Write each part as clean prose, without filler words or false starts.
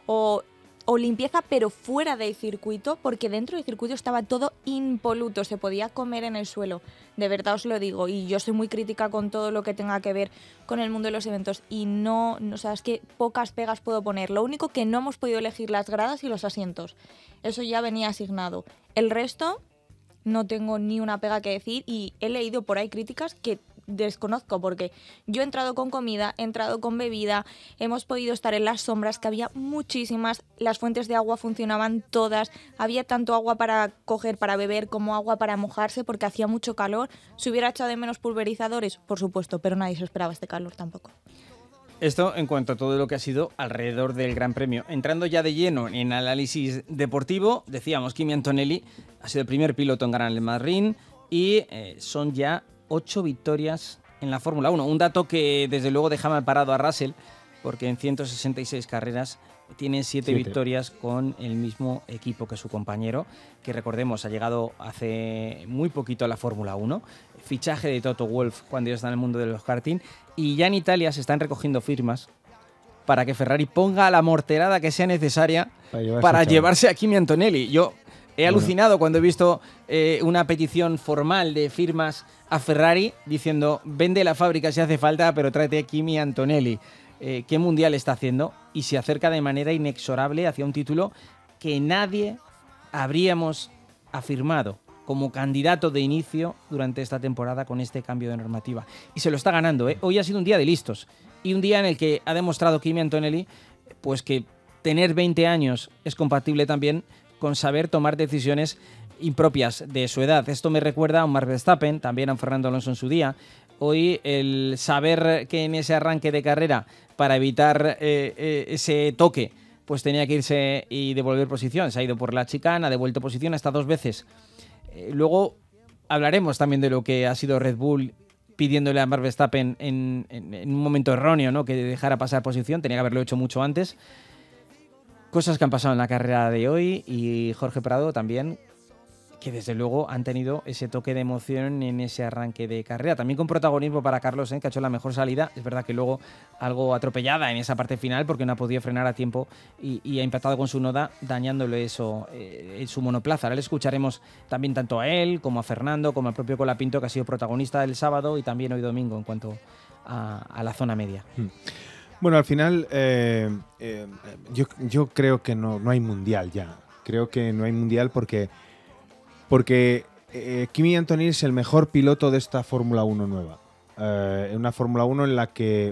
o limpieza, pero fuera del circuito, porque dentro del circuito estaba todo impoluto, se podía comer en el suelo. De verdad os lo digo, y yo soy muy crítica con todo lo que tenga que ver con el mundo de los eventos, y o sea, es que pocas pegas puedo poner. Lo único que no hemos podido elegir las gradas y los asientos. Eso ya venía asignado. El resto no tengo ni una pega que decir, y he leído por ahí críticas que desconozco, porque yo he entrado con comida, he entrado con bebida, hemos podido estar en las sombras, que había muchísimas, las fuentes de agua funcionaban todas, había tanto agua para coger, para beber, como agua para mojarse, porque hacía mucho calor. ¿Se hubiera echado de menos pulverizadores? Por supuesto, pero nadie se esperaba este calor tampoco. Esto en cuanto a todo lo que ha sido alrededor del Gran Premio. Entrando ya de lleno en análisis deportivo, decíamos, Kimi Antonelli ha sido el primer piloto en ganar el Madrid y son ya 8 victorias en la Fórmula 1. Un dato que desde luego deja mal parado a Russell, porque en 166 carreras tiene 7 victorias con el mismo equipo que su compañero, que recordemos ha llegado hace muy poquito a la Fórmula 1. Fichaje de Toto Wolff cuando ya está en el mundo de los karting. Y ya en Italia se están recogiendo firmas para que Ferrari ponga la morterada que sea necesaria para llevarse a Kimi Antonelli. Yo he alucinado cuando he visto una petición formal de firmas a Ferrari diciendo: vende la fábrica si hace falta, pero tráete a Kimi Antonelli. ¿Qué mundial está haciendo? Y se acerca de manera inexorable hacia un título que nadie habríamos afirmado como candidato de inicio durante esta temporada con este cambio de normativa. Y se lo está ganando, ¿eh? Hoy ha sido un día de listos y un día en el que ha demostrado Kimi Antonelli pues que tener 20 años es compatible también con saber tomar decisiones impropias de su edad. Esto me recuerda a un Max Verstappen, también a un Fernando Alonso en su día. Hoy el saber que en ese arranque de carrera, para evitar ese toque, pues tenía que irse y devolver posición. Se ha ido por la chicana, ha devuelto posición hasta 2 veces. Luego hablaremos también de lo que ha sido Red Bull pidiéndole a Max Verstappen en un momento erróneo, ¿no?, que dejara pasar posición. Tenía que haberlo hecho mucho antes. Cosas que han pasado en la carrera de hoy, y Jorge Prado también, que desde luego han tenido ese toque de emoción en ese arranque de carrera. También con protagonismo para Carlos, que ha hecho la mejor salida. Es verdad que luego algo atropellada en esa parte final porque no ha podido frenar a tiempo y ha impactado con su noda, dañándole eso en su monoplaza. Ahora le escucharemos también tanto a él como a Fernando, como al propio Colapinto, que ha sido protagonista el sábado y también hoy domingo en cuanto a la zona media. Bueno, al final yo creo que no hay mundial ya. Creo que no hay mundial porque Kimi Antonelli es el mejor piloto de esta Fórmula 1 nueva. Una Fórmula 1 en la que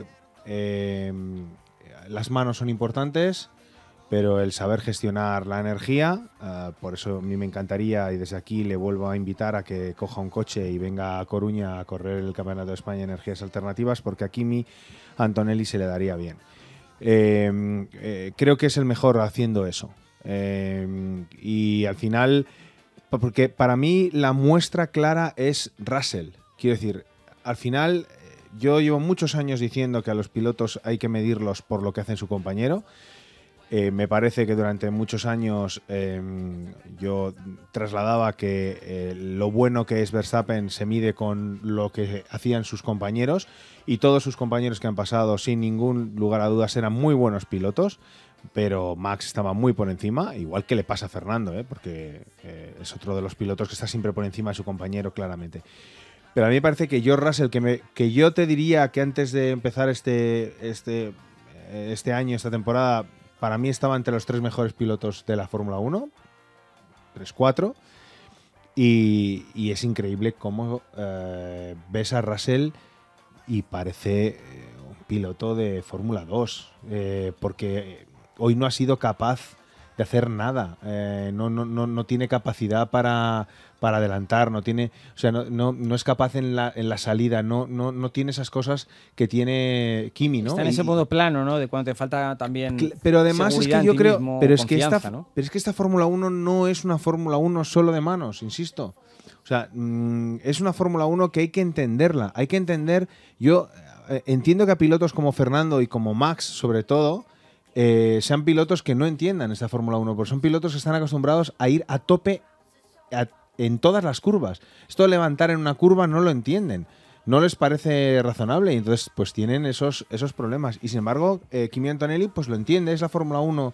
las manos son importantes, pero el saber gestionar la energía, por eso a mí me encantaría, y desde aquí le vuelvo a invitar a que coja un coche y venga a Coruña a correr el Campeonato de España de Energías Alternativas, porque a Kimi Antonelli se le daría bien. Creo que es el mejor haciendo eso. Y al final, porque para mí la muestra clara es Russell. Quiero decir, al final yo llevo muchos años diciendo que a los pilotos hay que medirlos por lo que hacen su compañero. Me parece que durante muchos años yo trasladaba que lo bueno que es Verstappen se mide con lo que hacían sus compañeros, y todos sus compañeros que han pasado, sin ningún lugar a dudas, eran muy buenos pilotos, pero Max estaba muy por encima, igual que le pasa a Fernando, porque es otro de los pilotos que está siempre por encima de su compañero, claramente. Pero a mí me parece que George Russell, que yo te diría que antes de empezar este año, esta temporada, para mí estaba entre los 3 mejores pilotos de la Fórmula 1, 3-4, y es increíble cómo ves a Russell y parece un piloto de Fórmula 2, porque hoy no ha sido capaz de hacer nada, no tiene capacidad para adelantar, no es capaz en la salida, no tiene esas cosas que tiene Kimi, ¿no? Está en ese modo plano, ¿no?, de cuando te falta también. Pero además es que yo creo, mismo, pero es que esta Fórmula 1 no es una Fórmula 1 solo de manos, insisto. O sea, es una Fórmula 1 que hay que entenderla, hay que entender. Yo entiendo que a pilotos como Fernando y como Max, sobre todo, sean pilotos que no entiendan esta Fórmula 1, porque son pilotos que están acostumbrados a ir a tope en todas las curvas. Esto de levantar en una curva no lo entienden, no les parece razonable, y entonces pues tienen esos problemas. Y sin embargo, Kimi Antonelli pues lo entiende, es la Fórmula 1